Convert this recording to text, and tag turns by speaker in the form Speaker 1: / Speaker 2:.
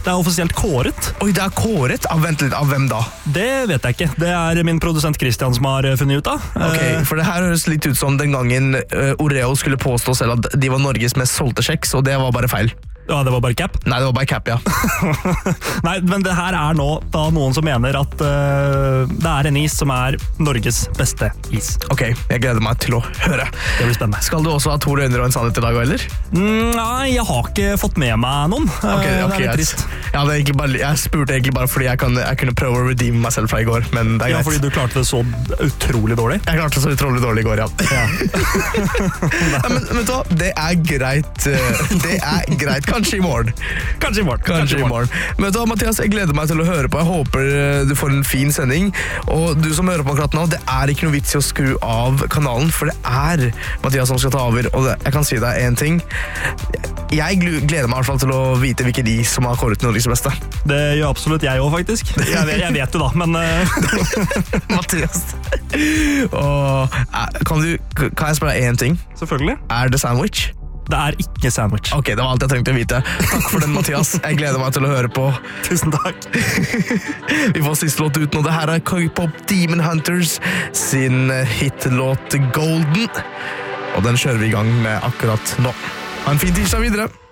Speaker 1: Det er offisielt kåret.
Speaker 2: Oi, det er kåret? Vent litt, av hvem da?
Speaker 1: Det vet jeg ikke. Det er min produsent Christian som har funnet ut av.
Speaker 2: Ok, for det her høres litt ut som den gangen Oreo skulle påstå selv at de var Norges mest solgte kjeks, og det var bare feil.
Speaker 1: Ja, det var bare cap?
Speaker 2: Nei, det var bare cap, ja.
Speaker 1: Nei, men det her er nå da noen som mener at det er en is som er Norges beste is.
Speaker 2: Ok, jeg gleder meg til å høre.
Speaker 1: Det blir spennende.
Speaker 2: Skal du også ha 2 løgner og en sannhet i dag, eller?
Speaker 1: Nei, jeg har ikke fått med meg noen.
Speaker 2: Ok,
Speaker 1: det er litt
Speaker 2: jeg,
Speaker 1: trist.
Speaker 2: ja, det er ikke bare, jeg spurte egentlig bare fordi jeg kunne prøve å redeem meg selv fra i går, men det er greit.
Speaker 1: Ja, fordi du klarte det så utrolig dårlig.
Speaker 2: Jeg klarte det så utrolig dårlig i går, ja. Ja, men vet du hva, det er greit. Det er greit. Kanskje i morgen.
Speaker 1: Kanskje i morgen.
Speaker 2: Kanskje i morgen. Men vet du hva, Mathias, jeg gleder meg til å høre på. Jeg håper du får en fin sending. Og du som hører på akkurat nå, det er ikke noe vits i å skru av kanalen, for det er Mathias som skal ta over. Og jeg kan si deg en ting. Jeg gleder meg i hvert fall til å vite hvilke de som har kåret Norges beste.
Speaker 1: Det gjør absolutt jeg også, faktisk. Jeg vet det da, men...
Speaker 2: Mathias. Kan jeg spørre deg en ting?
Speaker 1: Selvfølgelig.
Speaker 2: Er det sandwich?
Speaker 1: Det er ikke sandwich.
Speaker 2: Ok, det var alt jeg trengte å vite. Takk for den, Mathias. Jeg gleder meg til å høre på.
Speaker 1: Tusen takk.
Speaker 2: Vi får siste låt ut nå. Det her er K-pop Demon Hunters sin hitlåt Golden. Og den kjører vi i gang med akkurat nå. Ha en fin tirsdag videre.